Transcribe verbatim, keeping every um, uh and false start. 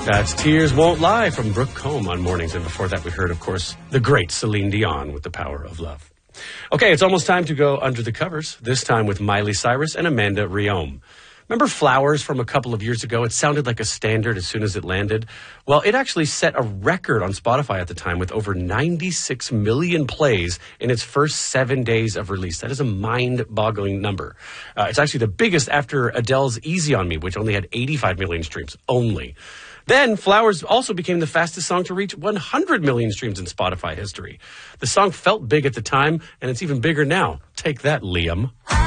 That's Tears Won't Lie from Brooke Combe on Mornings. And before that, we heard, of course, the great Celine Dion with The Power of Love. Okay, it's almost time to go under the covers, this time with Miley Cyrus and Amanda Riom. Remember Flowers from a couple of years ago? It sounded like a standard as soon as it landed. Well, it actually set a record on Spotify at the time with over ninety-six million plays in its first seven days of release. That is a mind-boggling number. Uh, it's actually the biggest after Adele's Easy on Me, which only had eighty-five million streams only. Then, Flowers also became the fastest song to reach one hundred million streams in Spotify history. The song felt big at the time, and it's even bigger now. Take that, Liam.